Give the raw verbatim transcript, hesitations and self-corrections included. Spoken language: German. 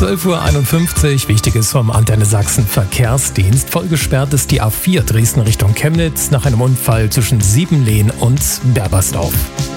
zwölf Uhr einundfünfzig, Wichtiges vom Antenne Sachsen Verkehrsdienst. Voll gesperrt ist die A vier Dresden Richtung Chemnitz nach einem Unfall zwischen Siebenlehn und Berbersdorf.